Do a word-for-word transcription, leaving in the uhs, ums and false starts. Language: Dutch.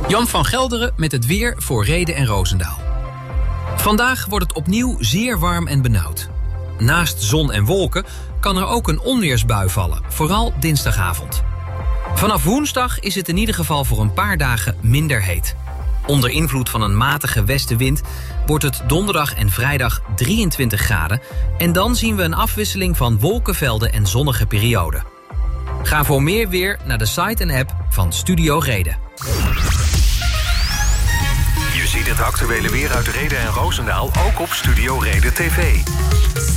Jan van Gelderen met het weer voor Rheden en Roosendaal. Vandaag wordt het opnieuw zeer warm en benauwd. Naast zon en wolken kan er ook een onweersbui vallen, vooral dinsdagavond. Vanaf woensdag is het in ieder geval voor een paar dagen minder heet. Onder invloed van een matige westenwind wordt het donderdag en vrijdag drieëntwintig graden... en dan zien we een afwisseling van wolkenvelden en zonnige perioden. Ga voor meer weer naar de site en app van Studio Reden. Je ziet het actuele weer uit Rheden en Roosendaal ook op Studio Reden T V.